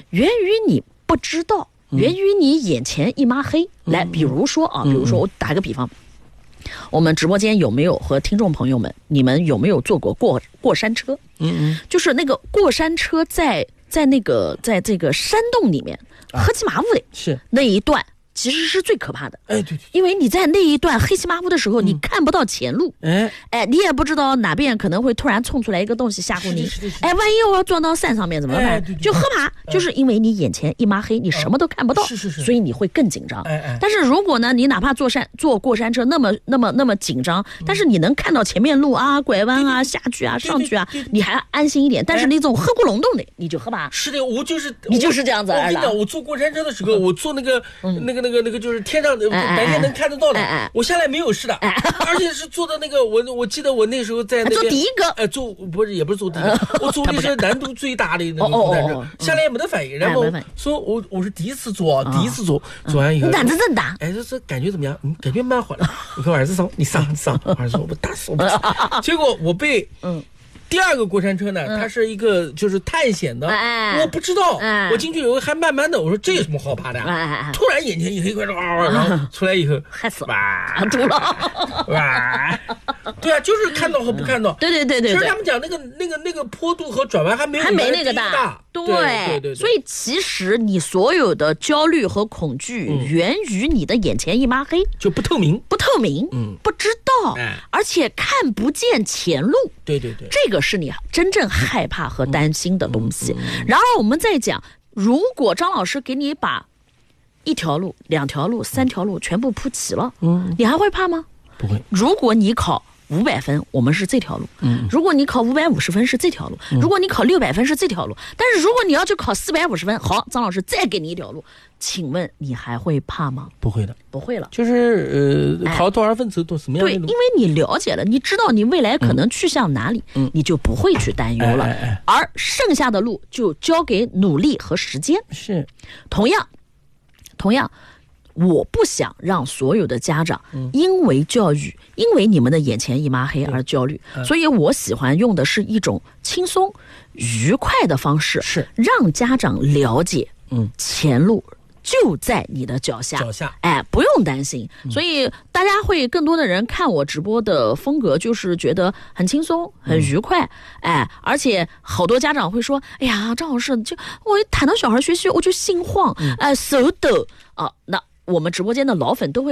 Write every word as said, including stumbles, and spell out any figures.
源于你不知道，源于你眼前一抹黑。嗯、来，比如说啊，比如说我打个比方。我们直播间有没有和听众朋友们，你们有没有坐过过过山车？ 嗯嗯， 就是那个过山车在在那个在这个山洞里面，黑漆麻乌的， 是那一段其实是最可怕的。 哎，对对， 因为你在那一段黑漆麻乌的时候，嗯、你看不到前路， 哎哎，你也不知道哪边可能会突然冲出来一个东西吓唬你，哎，万一我要撞到山上面怎么办？ 哎、对对就害怕，哎、就是因为你眼前一抹黑，你什么都看不到， 是是是， 所以你会更紧张。 哎哎， 但是如果呢，你哪怕坐山坐过山车那么那么那么紧张，但是你能看到前面路啊、拐弯啊、下去啊、上去啊，你还安心一点。但是那种黑咕隆咚的，你就害怕。 是的，我就是你就是这样子。 我跟你讲，我坐过山车的时候，我坐那个那个那个那个就是天上。白天能看得到的， 哎哎、 我下来没有事的，哎、而且是坐的那个我我记得我那时候在那边坐第一个， 呃，坐不是也不是坐第一个，我坐的是难度最大的那个过山车，下来也没得反应，然后说我我是第一次坐，第一次坐，坐完以后， 胆子真大， 哎，这这感觉怎么样？嗯，感觉蛮好的。我跟我儿子说，你上上，儿子说我打死我不去，结果我被嗯。第二个过山车呢，嗯、它是一个就是探险的， 哎、 我不知道， 哎、 我进去以后还慢慢的，我说这有什么好怕的、啊？ 哎、 突然眼前一黑，快然后出来以后， 害死了， 哇， 吐了， 哇，对啊，就是看到和不看到， 对对对对， 其实他们讲那个那个那个坡度和转弯还没有还没那个大， 对对对对， 所以其实你所有的焦虑和恐惧源于你的眼前一抹黑， 就不透明， 不透明， 嗯， 不知道，而且看不见前路， 对对对， 这个是你真正害怕和担心的东西。然而我们再讲，如果张老师给你把一条路、两条路、三条路全部铺齐了，嗯，你还会怕吗？ 不会。 如果你考五百分，我们是这条路；嗯，如果你考五百五十分是这条路；嗯、如果你考六百分是这条路。但是如果你要去考四百五十分，好，张老师再给你一条路，请问你还会怕吗？ 不会的， 不会了。 就是呃，考多少分走多什么样的路？ 对，因为你了解了，你知道你未来可能去向哪里，嗯、你就不会去担忧了。 哎哎哎而剩下的路就交给努力和时间。 是， 同样，同样。我不想让所有的家长因为教育，嗯、因为你们的眼前一抹黑而焦虑，嗯、所以我喜欢用的是一种轻松、愉快的方式， 是让家长了解，嗯，前路就在你的脚下， 脚下， 哎，不用担心。嗯、所以大家会更多的人看我直播的风格，就是觉得很轻松、很愉快，嗯、哎，而且好多家长会说：“哎呀，张老师，就我一谈到小孩学习，我就心慌，嗯、哎，手抖啊。”那我们直播间的老粉都会